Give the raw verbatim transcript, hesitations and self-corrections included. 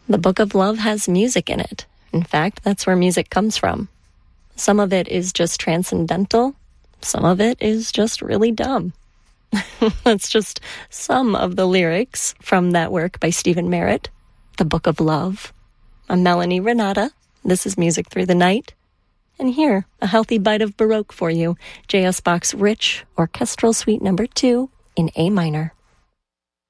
The Book of Love has music in it. In fact, that's where music comes from. Some of it is just transcendental. Some of it is just really dumb. That's just some of the lyrics from that work by Stephen Merritt, The Book of Love. I'm Melanie Renata. This is Music Through the Night. And here, a healthy bite of Baroque for you. J S. Bach's Rich Orchestral Suite Number two in A minor.